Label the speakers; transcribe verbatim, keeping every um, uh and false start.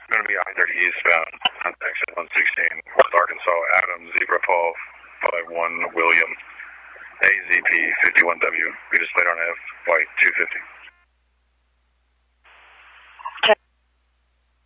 Speaker 1: going to be I thirty eastbound on exit one sixteen, North Arkansas, Adam, Zebra, Paul, five one, William, A Z P fifty-one W. We just later on F, white two fifty.